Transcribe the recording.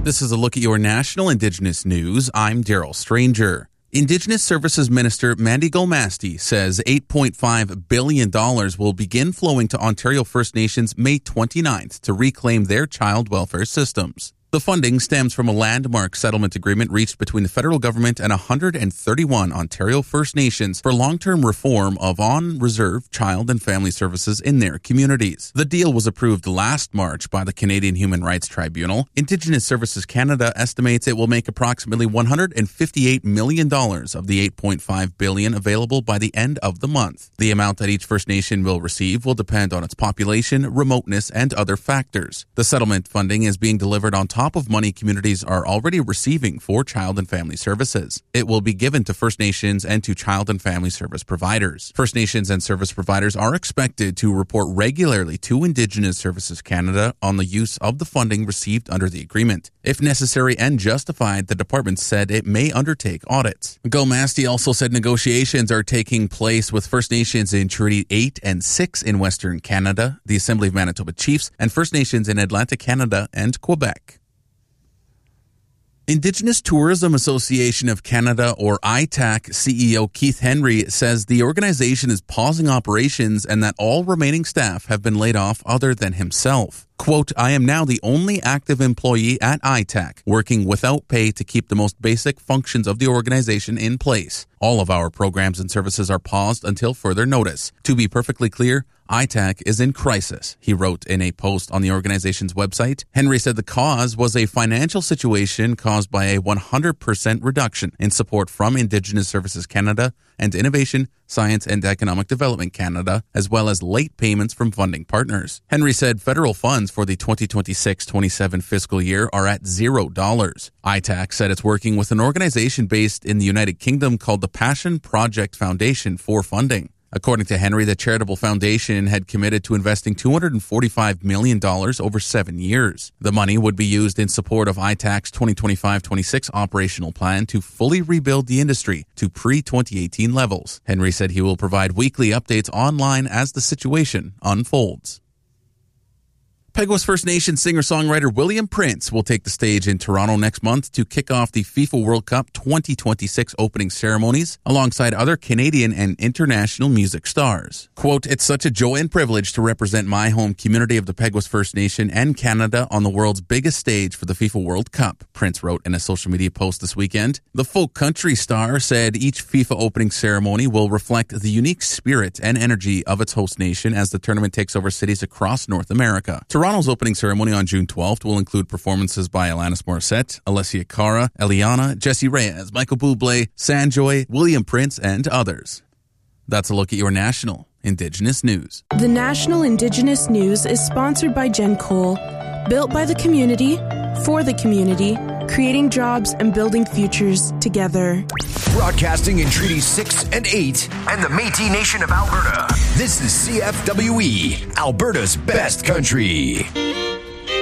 This is a look at your national Indigenous news. I'm Daryl Stranger. Indigenous Services Minister Mandy Golmasti says $8.5 billion will begin flowing to Ontario First Nations May 29th to reclaim their child welfare systems. The funding stems from a landmark settlement agreement reached between the federal government and 131 Ontario First Nations for long-term reform of on-reserve child and family services in their communities. The deal was approved last March by the Canadian Human Rights Tribunal. Indigenous Services Canada estimates it will make approximately $158 million of the $8.5 billion available by the end of the month. The amount that each First Nation will receive will depend on its population, remoteness, and other factors. The settlement funding is being delivered on top of money communities are already receiving for child and family services. It will be given to First Nations and to child and family service providers. First Nations and service providers are expected to report regularly to Indigenous Services Canada on the use of the funding received under the agreement. If necessary and justified, the department said it may undertake audits. Golmasti also said negotiations are taking place with First Nations in Treaty 8 and 6 in Western Canada, the Assembly of Manitoba Chiefs, and First Nations in Atlantic Canada and Quebec. Indigenous Tourism Association of Canada, or ITAC, CEO Keith Henry says the organization is pausing operations and that all remaining staff have been laid off other than himself. Quote, I am now the only active employee at ITAC, working without pay to keep the most basic functions of the organization in place. All of our programs and services are paused until further notice. To be perfectly clear, ITAC is in crisis, he wrote in a post on the organization's website. Henry said the cause was a financial situation caused by a 100% reduction in support from Indigenous Services Canada and Innovation, Science and Economic Development Canada, as well as late payments from funding partners. Henry said federal funds for the 2026-27 fiscal year are at $0. ITAC said it's working with an organization based in the United Kingdom called the Passion Project Foundation for funding. According to Henry, the charitable foundation had committed to investing $245 million over 7 years. The money would be used in support of ITAC's 2025-26 operational plan to fully rebuild the industry to pre-2018 levels. Henry said he will provide weekly updates online as the situation unfolds. Peguis First Nation singer-songwriter William Prince will take the stage in Toronto next month to kick off the FIFA World Cup 2026 opening ceremonies alongside other Canadian and international music stars. Quote, it's such a joy and privilege to represent my home community of the Peguis First Nation and Canada on the world's biggest stage for the FIFA World Cup, Prince wrote in a social media post this weekend. The folk country star said each FIFA opening ceremony will reflect the unique spirit and energy of its host nation as the tournament takes over cities across North America. Toronto's opening ceremony on June 12th will include performances by Alanis Morissette, Alessia Cara, Eliana, Jessie Reyez, Michael Bublé, Sanjoy, William Prince, and others. That's a look at your national Indigenous news. The National Indigenous News is sponsored by Gen Cole, built by the community, for the community, creating jobs and building futures together. Broadcasting in Treaty 6 and 8 and the Métis Nation of Alberta. This is CFWE, Alberta's best country.